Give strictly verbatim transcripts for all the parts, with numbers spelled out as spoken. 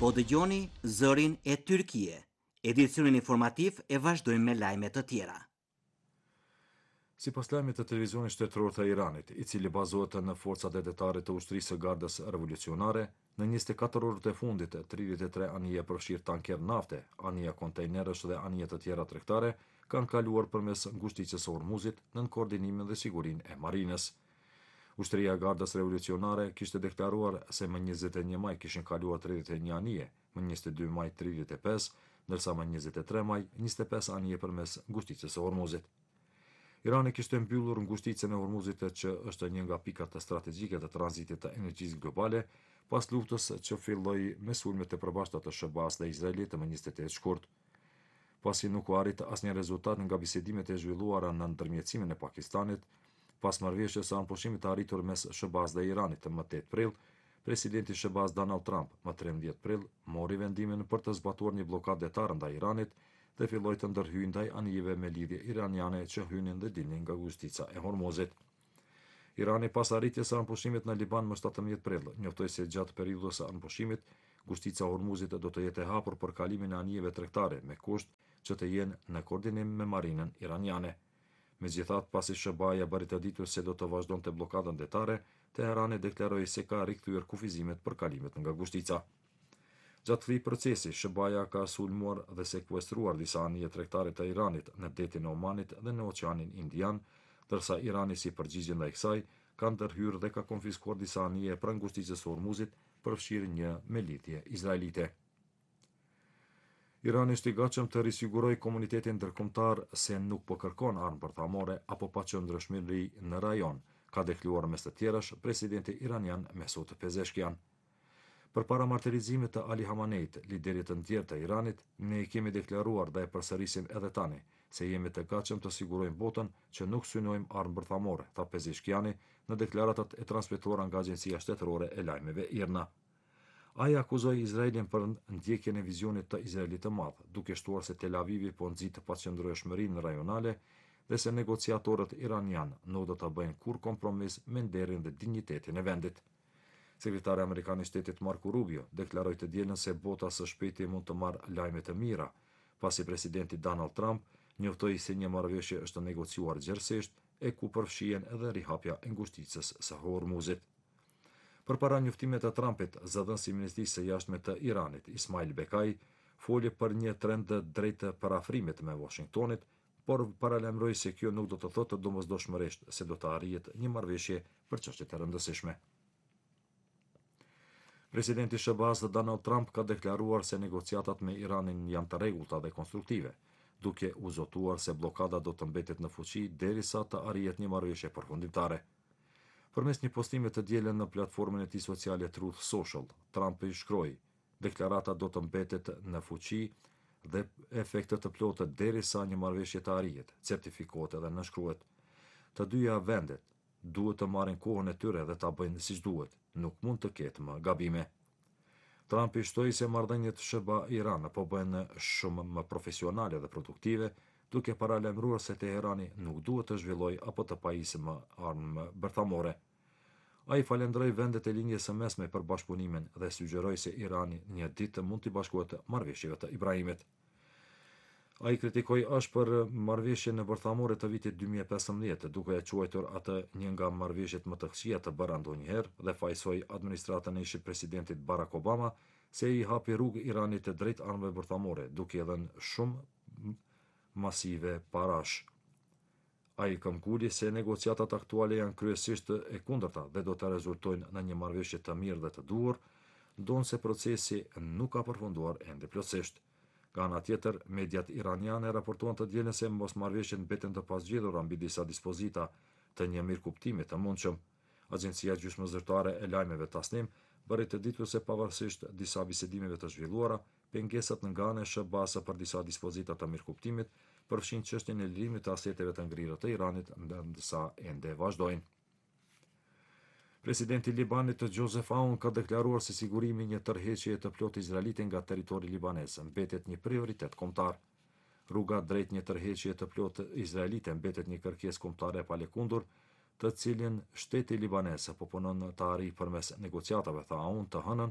Po dëgjoni zërin e Tyrkie. Edicionin informativ e vazhdojmë me lajme të tjera. Sipas lajmit të televizionit shtetëror të Iranit, i cili bazohet në forcat dedetare të ushtrisë së gardës revolucionare, në njëzet e katër orët e fundit, tridhjetë e tre anije përfshirë tanker nafte, anija kontejnerësh dhe anije të tjera tregtare kanë kaluar përmes ngushticës së Hormuzit nën koordinimin dhe sigurinë e marinës. Ushtria e gardës revolucionare kishte deklaruar se më njëzet e një maj kishin kaluar tridhjetë e një anije, më njëzet e dy maj tridhjetë e pesë, ndërsa më njëzet e tre maj njëzet e pesë anije përmes ngushticës së Hormuzit. Irani kishte mbyllur ngushticën e Hormuzit që është një nga pikat strategjike të tranzitit të energjisë globale, pas luftës që filloi me sulmet e përbashkëta të S B A-s dhe Izraelit më njëzet e tetë shkurt. Pasi nuk u arrit asnjë rezultat nga bisedimet e zhvilluara në ndërmjetësimin e Pakistanit, pas marrëveshjes së anëpushimit të arritur mes S B A-s dhe Iranit më tetë prill, presidenti i S B A-s Donald Trump më trembëdhjetë prill mori vendimin për të zbatuar një blokadë detare ndaj Iranit dhe filloi të ndërhyjë ndaj anijeve me lidhje iraniane që hynin dhe dilnin nga ngushtica e Hormuzit. Irani pas arritjes së anëpushimit në Liban më shtatëmbëdhjetë prill, njoftoi se gjatë periudhës së anëpushimit, ngushtica e Hormuzit do të jetë e hapur për kalimin e anijeve tregtare me kusht që të jenë në koordinim me marinën iraniane. Megjithatë, pasi S B A-ja bëri të ditur se do të vazhdonte bllokadën detare, Teherani deklaroi se ka rikthyer kufizimet për kalimet nga ngushtica. Gjatë këtij procesi, S B A-ja ka sulmuar dhe sekuestruar disa anije tregtare të Iranit në detin e Omanit dhe në Oqeanin Indian, ndërsa Irani si përgjigje ndaj kësaj ka ndërhyrë dhe ka konfiskuar disa anije pranë ngushticës së Hormuzit, përfshirë një me lidhje izraelite. Irani është i gatshëm të risigurojë komunitetin ndërkombëtar se nuk po kërkon armë bërthamore apo paqëndrëshmëri në rajon, ka deklaruar mes të tjerash presidenti iranian Mesut Pezeshkian. Përpara martirizimit të Ali Hamaneit, liderit të tjerë të Iranit, ne i kemi deklaruar dhe e përsërisim edhe tani se jemi të gatshëm të sigurojmë botën që nuk synojmë armë bërthamore, tha Pezeshkiani në deklaratat e transmetuara nga Agjencia Shtetërore e Lajmeve IRNA. Ai akuzoi Izraelin për ndjekjen e vizionit të Izraelit të madh, duke shtuar se Tel Avivi po nxit paqëndrueshmërinë rajonale dhe se negociatorët iranian nuk do të bëjnë kurrë kompromis me nderin dhe dinjitetin e vendit. Sekretari amerikan i shtetit Marco Rubio deklaroi të dielën se bota së shpejti mund të marrë lajme të mira, pasi presidenti Donald Trump njoftoi se një marrëveshje është negociuar gjerësisht e ku përfshihen edhe rihapja e ngushticës së Hormuzit. Përpara njoftimit të Trumpit, zëdhënësi i Ministrisë së Jashtme të Iranit, Ismail Bekai, foli për një trend drejt parafrimit me Washingtonit, por paralajmëroi se kjo nuk do të thotë domosdoshmërisht se do të arrihet një marrëveshje për çështje të rëndësishme. Presidenti S B A-s Donald Trump ka deklaruar se negociatat me Iranin janë të rregullta dhe konstruktive, duke u zotuar se bllokada do të mbetet në fuqi derisa të arrihet një marrëveshje përfundimtare. Përmes një postimi të dielën në platformën e tij sociale Truth Social, Trump i shkroi: "Deklarata do të mbetet në fuqi dhe efekte të plota derisa një marrëveshje të arrihet, certifikohet dhe nënshkruhet. Të dyja vendet duhet të marrin kohën e tyre dhe ta bëjnë siç duhet, nuk mund të ketë më gabime." Trump i shtoi se marrëdhëniet S B A-Iran po bëhen shumë më profesionale dhe produktive, duke paralajmëruar se Teherani nuk duhet të zhvillojë apo të pajisë më armë bërthamore. Ai falenderoi vendet e linjës së mesme për bashkëpunimin dhe sugjeroi se Irani një ditë mund të bashkohet marrëveshjeve të Ibrahimit. Ai kritikoi ashpër marrëveshjen e bërthamore të vitit dy mijë e pesëmbëdhjetë, duke e quajtur atë një nga marrëveshjet më të këqija të bëra ndonjëherë dhe fajsoi administratën e ish presidentit Barack Obama se i hapi rrugë Iranit të drejt armëve bërthamore, duke i dhënë shumë masive parash. Ai këmbguli se negociatat aktuale janë kryesisht e kundërta dhe do të rezultojnë në një marrëveshje të mirë dhe të duhur, ndonse procesi nuk ka përfunduar ende plotësisht. Nga ana tjetër, mediat iraniane raportuan të dielën se mosmarrëveshjet mbeten të pasgjidhura mbi disa dispozita të një mirëkuptimi të mundshëm. Agjencia gjysmëzyrtare e lajmeve Tasnim bëri të ditur se pavarësisht disa bisedimeve të zhvilluara, pengesat nga ana e S B A-s për disa dispozita të mirëkuptimit përfshin çështjen e lirimit të aseteve të ngrirë të Iranit, ndërsa ende vazhdojnë. Presidenti i Libanit Joseph Aoun ka deklaruar se sigurimi i një tërheqjeje të plotë izraelite nga territori libanez mbetet një prioritet kombëtar. Rruga drejt një tërheqjeje të plotë izraelite mbetet një kërkesë kombëtare e palekundur, të cilin shteti libanez po punon të arrijë përmes negociatave, tha Aoun të hënën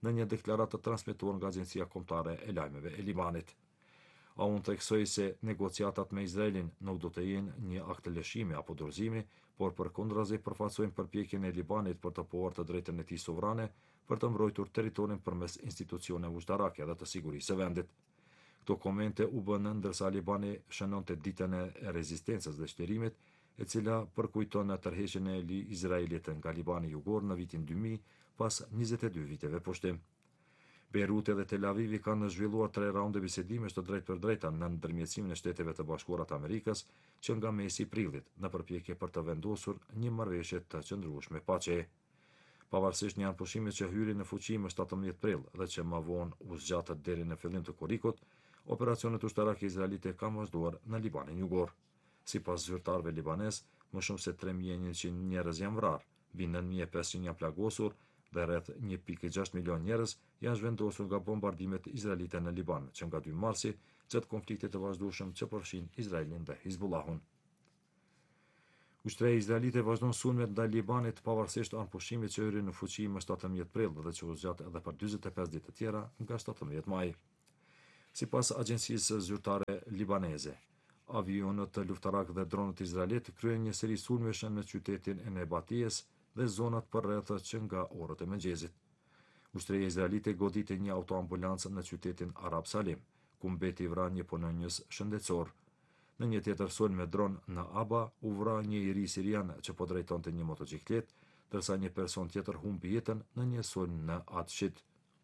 në një deklaratë të transmetuar nga Agjencia Kombëtare e Lajmeve e Libanit. A unë theksoi se negociatat me Izraelin nuk do të jenë një akt lëshimi apo dorëzimi, por përkundrazi përfaqësojnë përpjekjen e Libanit për të pohuar të drejtën e tij sovrane për të mbrojtur territorin përmes institucioneve ushtarake dhe të sigurisë së vendit. Këto komente u bën ndërsa Libani shënonte ditën e rezistencës dhe shtërimit, e cila përkujton tërheqjen e Izraelit nga Libani jugor në vitin dy mijë pas njëzet e dy viteve pushtim. Beiruti dhe Tel Avivi kanë zhvilluar tre raunde bisedimesh të drejtë për drejta në ndërmjetësimin e Shteteve të Bashkuara të Amerikës që nga mesi i prillit në përpjekje për të vendosur një marrëveshje të qëndrueshme paqe. Pavarësisht një anëpushimi që hyri në fuqi më shtatëmbëdhjetë prill dhe që më vonë u zgjatët deri në fillim të korrikut, operacionet ushtarake izraelite kanë vazhduar në Libanin jugor. Sipas zyrtarëve libanez, më shumë se tre mijë e njëqind njerëz janë vrarë, mbi nëntë mijë e pesëqind janë plagosur dhe rreth një pikë gjashtë milion njerëz janë zhvendosur nga bombardimet izraelite në Liban, që nga dy marsi gjatë konfliktit të vazhdueshëm që përfshin Izraelin dhe Hizbullahun. Ushtria izraelite vazhdon sulmet ndaj Libanit pavarësisht anëpushimit që hyri në fuqi më shtatëmbëdhjetë prill dhe që u zgjat edhe për dyzet e pesë ditë të tjera nga shtatëmbëdhjetë maj. Sipas agjencisë zyrtare libaneze, avionët luftarak dhe dronët izraelit kryen një seri sulmesh në qytetin e Nebatijes dhe zonat përreth që nga orët e mëngjesit. Ushtria izraelite goditi një autoambulancë në qytetin Arab Salim, ku mbeti vra një punonjës shëndetësor. Në një tjetër sulm me dron në Aba u vra një i ri sirian që po drejtonte një motociklet, ndërsa një person tjetër humbi jetën në një sulm në Atshit.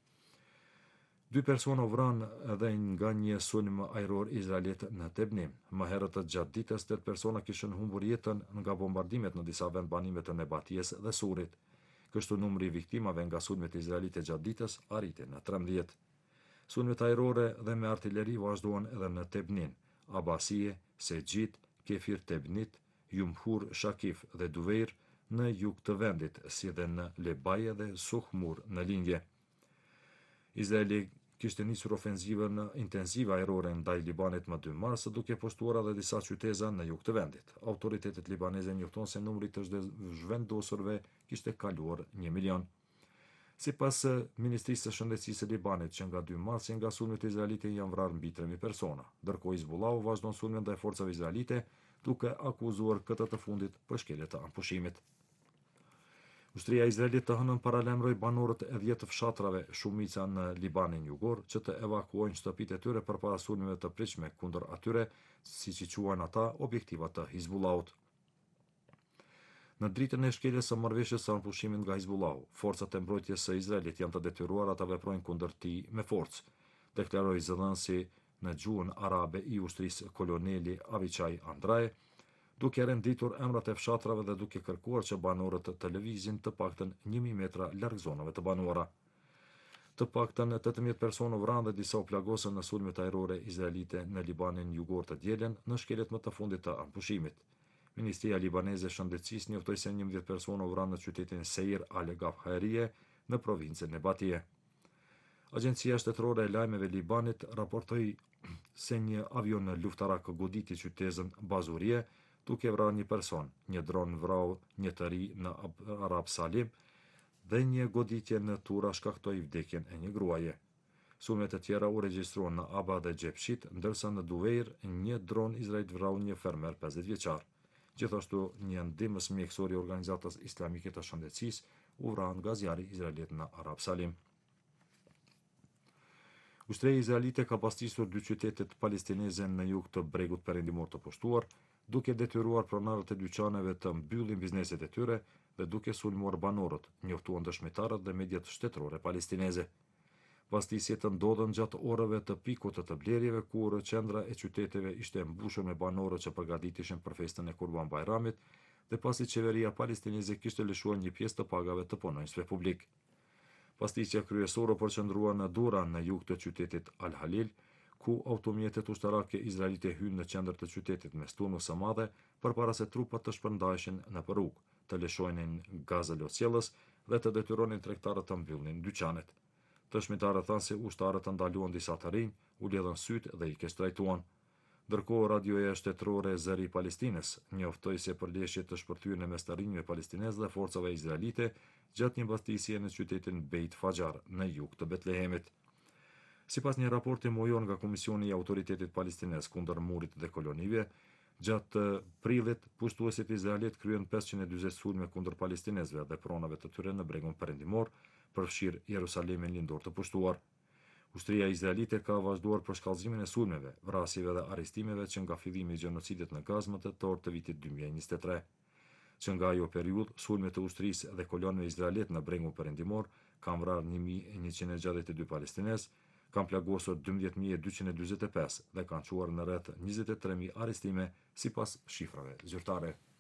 Dy persona u vranë edhe nga një sulm ajror izraelit në Tebnim. Më herët gjatë ditës tetë persona kishin humbur jetën nga bombardimet në disa vendbanime të Nebatijes dhe Surit. Kështu numri i viktimave nga sulmet izraelite gjatë ditës arriti në trembëdhjetë. Sulmet ajrore dhe me artilleri vazhduan edhe në Tebnin, Abasie, Sejgjit, Kefir Tebnit, Jumhur Shakif dhe Duveir në jug të vendit, si dhe në Lebaje dhe Suhmur në lindje. Izraeli kishte nisur ofenzivën intensive ajrore ndaj Libanit më dy mars, duke poshtuar edhe disa qyteza në jug të vendit. Autoritetet libaneze njofton se numri të zhvendosurve kishte kaluar një milion. Sipas Ministrisë së Shëndetësisë së Libanit, që nga dy marsi nga sulmet izraelite janë vrarë mbi tre mijë persona, ndërkohë Hizbullahu vazhdon sulmen ndaj forcave izraelite, duke akuzuar këtë të fundit për shkelje të anëpushimit. Ushtria e Izraelit të hënën paralajmëroi banorët e dhjetë fshatrave shumica në Libanin jugor që të evakuojnë shtëpitë e tyre përpara sulmeve të pritshme kundër atyre, siç i quajnë ata, objektiva të Hizbullahut. Në dritën e shkeljes së marrëveshjes së anëpushimit nga Hizbullahu, forcat e mbrojtjes së Izraelit janë të detyruara ta veprojnë kundër tij me forcë, deklaroi zëdhënësi në gjuhën arabe i ushtrisë koloneli Avichai Andrae, duke renditur emrat e fshatrave dhe duke kërkuar që banorët të lëvizin të paktën një mijë metra larg zonave të banuara. Të paktën tetëmbëdhjetë persona u vranë dhe disa u plagosën në sulmet ajrore izraelite në Libanin jugor të dielën në shkeljet më të fundit të anëpushimit. Ministria libaneze e shëndetësisë njoftoi se njëmbëdhjetë persona u vranë në qytetin Seir al-Gafharie në provincën e Batije. Agjencia shtetërore e lajmeve e Libanit raportoi se një avion luftarak goditi qytetin Bazurie, duke vrarë një person, një dron vrau një të ri në Arab Salim dhe një goditje në Tura shkaktoi vdekjen e një gruaje. Sulmet e tjera u regjistruan në Aba dhe Gjepshit, ndërsa në Duveir një dron izraelit vrau një fermer pesëdhjetë vjeçar. Gjithashtu një ndihmës mjekësor i Organizatës Islamike të Shëndetësisë u vran nga zjarri izraelit në Arab Salim. Ushtria izraelite ka pastisur dy qytetet palestineze në jug të bregut perëndimor të pushtuar, duke detyruar pronarët e dyqaneve të mbyllin bizneset e tyre dhe duke sulmuar banorët, njoftuan dëshmitarët dhe mediat shtetërore palestineze. Pastisjet ndodhen gjatë orëve të pikut të blerjeve, kur qendra e qyteteve ishte mbushur me banorë që përgatitishin për festën e Kurban Bayramit dhe pasi qeveria palestineze kishte lëshuar një pjesë të pagave të punonjësve publik. Pastisja kryesore përqendrua në Dura në jug të qytetit Al Halil, ku automjetet ushtarake izraelite hynë në qendër të qytetit me stunës së madhe përpara se trupat të shpërndaheshin në rrugë, të lëshojnin gazë lotësjellës dhe të detyronin tregtarët të mbyllnin dyqanet. Dëshmitarët thanë se ushtarët ndaluan disa të rinj, u lidhën sytë dhe i keq trajtuan. Ndërkohë, radioja shtetërore Zëri i Palestinës njoftoi se përleshjet të shpërthyer në mes të rinjve palestinezë dhe forcave izraelite gjatë një mbështesje në qytetin Beit Fajar në jug të Betlehemit. Sipas një raporti mujor nga Komisioni i Autoritetit Palestinez kundër murit dhe kolonive, gjatë prillit, pushtuesit izraelit kryen pesëqind e dyzet sulme kundër palestinezëve dhe pronave të tyre në bregun perëndimor, përfshirë Jerusalemin lindor të pushtuar. Ushtria izraelite ka vazhduar përshkallëzimin e sulmeve, vrasjeve dhe arrestimeve që nga fillimi i gjenocidit në Gazë më tetor të vitit dy mijë e njëzet e tre. Që nga ajo periudhë, sulmet e ushtrisë dhe kolonëve izraelit në bregun perëndimor kanë vrarë një mijë e njëqind e gjashtëdhjetë e dy palestinezë, kanë plagosur dymbëdhjetë mijë e dyqind e dyzet e pesë dhe kanë çuar në rreth njëzet e tre mijë arrestime sipas shifrave zyrtare.